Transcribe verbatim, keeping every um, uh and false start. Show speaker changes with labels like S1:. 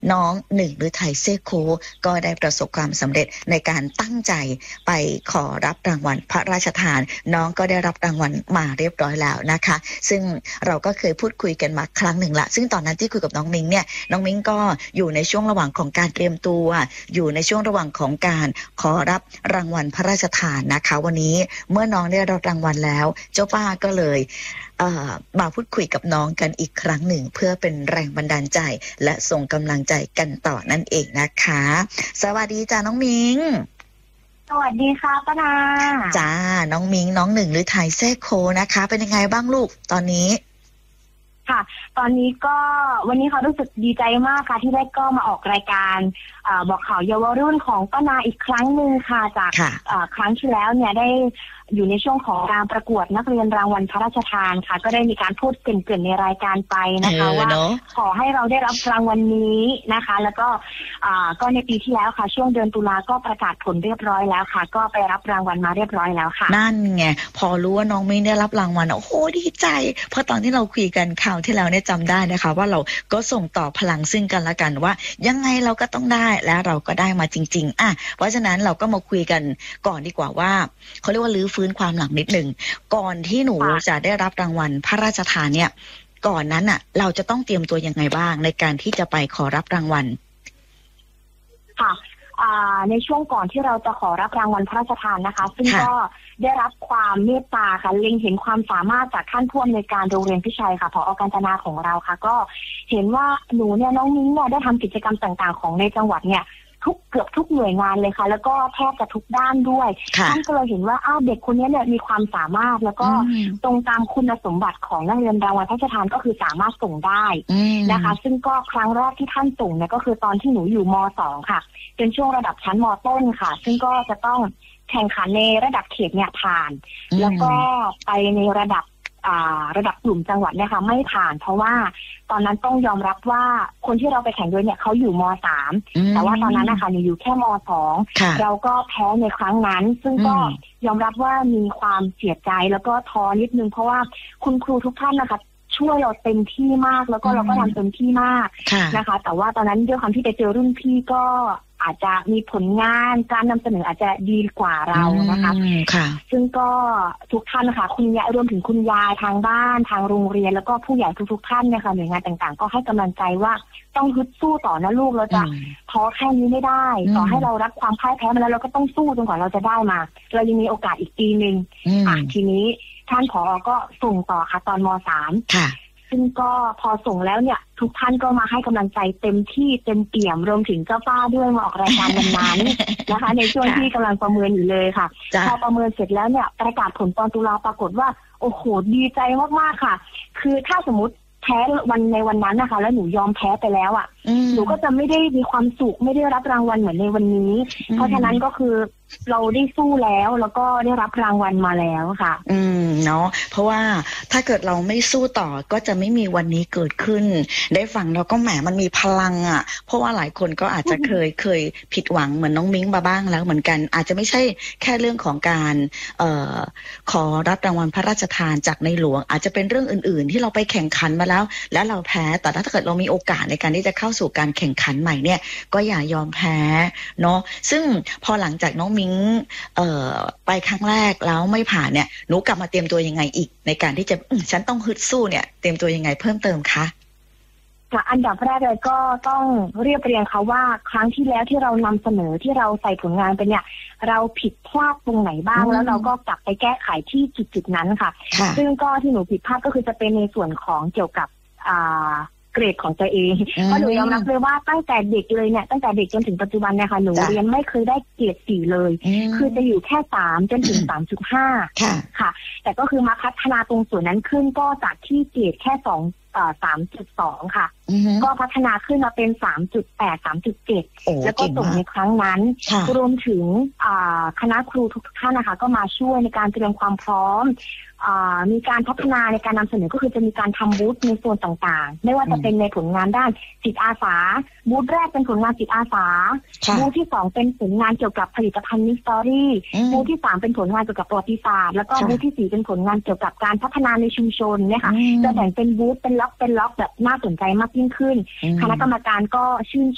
S1: น้องหนึ่งฤทัยเซโคก็ได้ประสบความสำเร็จในการตั้งใจไปขอรับรางวัลพระราชทานน้องก็ได้รับรางวัลมาเรียบร้อยแล้วนะคะซึ่งเราก็เคยพูดคุยกันมาครั้งหนึ่งละซึ่งตอนนั้นที่คุยกับน้องมิ้งเนี่ยน้องมิ้งก็อยู่ในช่วงระหว่างของการเตรียมตัวอยู่ในช่วงระหว่างของการขอรับรางวัลพระราชทานนะคะวันนี้เมื่อน้องได้รับรางวัลแล้วเจ้าป้าก็เลยมาพูดคุยกับน้องกันอีกครั้งหนึ่งเพื่อเป็นแรงบันดาลใจและส่งกำลังใจกันต่อนั่นเองนะคะสวัสดีจ้าน้องมิง
S2: สวัสดีค่ะป้านา
S1: จ้าน้องมิงน้องหนึ่งฤทัยเซโคนะคะเป็นยังไงบ้างลูกตอนนี้
S2: ค่ะตอนนี้ก็วันนี้เขารู้สึกดีใจมากค่ะที่ได้ก็มาออกรายการบอกข่าวเยาวรุ่นของป้านาอีกครั้งหนึ่งค่ะจากครั้งที่แล้วเนี่ยได้อยู่ในช่วงของการประกวดนักเรียนรางวัลพระราชทานค่ะก็ได้มีการพูดเกริ่นๆในรายการไปนะคะว่าขอให้เราได้รับรางวัลนี้นะคะแล้วก็ก็ในปีที่แล้วค่ะช่วงเดือนตุลาก็ประกาศผลเรียบร้อยแล้วค่ะก็ไปรับรางวัลมาเรียบร้อยแล้วค่ะ
S1: นั่นไงพอรู้ว่าน้องไม่ได้รับรางวัลโอ้โหดีใจเพราะตอนที่เราคุยกันข่าวที่แล้วเนี่ยจำได้นะคะว่าเราก็ส่งต่อพลังซึ่งกันและกันว่ายังไงเราก็ต้องได้และเราก็ได้มาจริงๆอ่ะเพราะฉะนั้นเราก็มาคุยกันก่อนดีกว่าว่าเขาเรียกว่าลื้อฟื้นความหลังนิดหนึ่งก่อนที่หนูจะได้รับรางวัลพระราชทานเนี่ยก่อนนั้นอ่ะเราจะต้องเตรียมตัวยังไงบ้างในการที่จะไปขอรับรางวัล
S2: ค่ะในช่วงก่อนที่เราจะขอรับรางวัลพระราชทานนะคะซึ่งก็ได้รับความเมตตาค่ะเล็งเห็นความสามารถจากท่านผู้อำนวยการโรงเรียนพิชัยค่ะผอ.กาญจนาของเราค่ะก็เห็นว่าหนูเนี่ยน้องมิ้งเนี่ยได้ทำกิจกรรมต่างๆของในจังหวัดเนี่ยทุกเกือบทุกหน่วยงานเลยค่ะแล้วก็แทบจะทุกด้านด้วยท่านก็เลยเห็นว่าอ้าวเด็กคนนี้เนี่ยมีความสามารถแล้วก็ตรงตามคุณสมบัติของนักเรียนรางวัลพระราชทานก็คือสามารถส่งได้นะคะซึ่งก็ครั้งแรกที่ท่านส่งเนี่ยก็คือตอนที่หนูอยู่ม.สอง ค่ะเป็นช่วงระดับชั้นม.ต้นค่ะซึ่งก็จะต้องแข่งขันในระดับเขตเนี่ยผ่านแล้วก็ไปในระดับระดับกลุ่มจังหวัดเนี่ยค่ะไม่ผ่านเพราะว่าตอนนั้นต้องยอมรับว่าคนที่เราไปแข่งด้วยเนี่ยเขาอยู่ม.สาม แต่ว่าตอนนั้นนะคะหนูอยู่แค่ม.สอง เราก็แพ้ในครั้งนั้นซึ่งก็ยอมรับว่ามีความเสียใจแล้วก็ท้อนิดนึงเพราะว่าคุณครูทุกท่านนะคะช่วยเราเต็มที่มากแล้วก็เราก็ทำเต็มที่มากนะคะแต่ว่าตอนนั้นด้วยความที่ไปเจอรุ่นพี่ก็อาจจะมีผลงานการนำเสนออาจจะดีกว่าเรานะคะซึ่งก็ทุกท่านนะคะคุณยายรวมถึงคุณยายทางบ้านทางโรงเรียนแล้วก็ผู้ใหญ่ทุกๆท่านเนี่ยค่ะหน่วยงานต่างๆก็ให้กำลังใจว่าต้องฮึดสู้ต่อนะลูกเราจะท้อแค่นี้ไม่ได้ต่อให้เรารับความพ่ายแพ้มาแล้วเราก็ต้องสู้จนกว่าเราจะได้มาเรายังมีโอกาสอีกปีนึงอ่ะทีนี้ท่านผอ.ก็ส่งต่อค่ะตอนม.สามซึ่งก็พอส่งแล้วเนี่ยทุกท่านก็มาให้กำลังใจเต็มที่เต็มเปี่ยมรวมถึงเจ้าป้าด้วยมาออกรายการวันนั้นนะคะในช่วงที่กำลังประเมินอยู่เลยค่ะพอประเมินเสร็จแล้วเนี่ยประกาศผลตอนตุลาปรากฏว่าโอ้โหดีใจมากๆค่ะคือถ้าสมมติแพ้วันในวันนั้นนะคะแล้วหนูยอมแพ้ไปแล้วอ่ะหนูก็จะไม่ได้มีความสุขไม่ได้รับรางวัลเหมือนในวันนี้เพราะฉะนั้นก็คือเราได้สู้แล้วแล้วก็ได้รับรางวัลมาแล้วค่ะ
S1: อืมเนาะเพราะว่าถ้าเกิดเราไม่สู้ต่อก็จะไม่มีวันนี้เกิดขึ้นได้ฟังเราก็แหมมันมีพลังอ่ะเพราะว่าหลายคนก็อาจจะเคยเคยผิดหวังเหมือนน้องมิ้งมาบ้างแล้วเหมือนกันอาจจะไม่ใช่แค่เรื่องของการเอ่อขอรับรางวัลพระราชทานจากในหลวงอาจจะเป็นเรื่องอื่นๆที่เราไปแข่งขันมาแล้วแล้วเราแพ้แต่ถ้าเกิดเรามีโอกาสในการที่จะเข้าสู่การแข่งขันใหม่เนี่ยก็อย่ายอมแพ้เนาะซึ่งพอหลังจากน้องมิ้งเอ่อไปครั้งแรกแล้วไม่ผ่านเนี่ยหนูกลับมาเตรียมตัวยังไงอีกในการที่จะฉันต้องฮึดสู้เนี่ยเตรียมตัวยังไงเพิ่มเติมคะ
S2: ค่ะอันดับแรกเลยก็ต้องเรียบเรียงเขาว่าครั้งที่แล้วที่เรานำเสนอที่เราใส่ผลงานไปเนี่ยเราผิดพลาดตรงไหนบ้างแล้วเราก็กลับไปแก้ไขที่จุดๆนั้นค่ะซึ่งก็ที่หนูผิดพลาดก็คือจะเป็นในส่วนของเกี่ยวกับอ่าเกรดของตัวเองเพราะหนูยอมรับเลยว่าตั้งแต่เด็กเลยเนี่ยตั้งแต่เด็กจนถึงปัจจุบันเนี่ยค่ะหนูเรียนไม่เคยได้เกรดสี่เลยคือจะอยู่แค่สามจนถึง สามจุดห้า ค่ะแต่ก็คือมาพัฒนาตรงส่วนนั้นขึ้นก็จากที่เกรดแค่สองเอ่อ สามจุดสอง ค่ะก็พัฒนาขึ้นมาเป็น สามจุดแปด สามจุดเจ็ด แล้วก็ส่งในครั้งนั้นรวมถึงคณะครูทุกท่านนะคะก็มาช่วยในการเตรียมความพร้อมมีการพัฒนาในการนำเสนอก็คือจะมีการทำบูธในโซนต่างๆไม่ว่าจะเป็นในผลงานด้านจิตอาสาบูธแรกเป็นผลงานจิตอาสาบูธที่สองเป็นผลงานเกี่ยวกับผลิตภัณฑ์มิสตอรี่บูธที่สามเป็นผลงานเกี่ยวกับประวัติศาสตร์แล้วก็บูธที่สี่เป็นผลงานเกี่ยวกับการพัฒนาในชุมชนเนี่ยค่ะจะแบ่งเป็นบูธเป็นล็อกเป็นล็อกแบบน่าสนใจมากยิ่งขึ้นคณะกรรมการก็ชื่น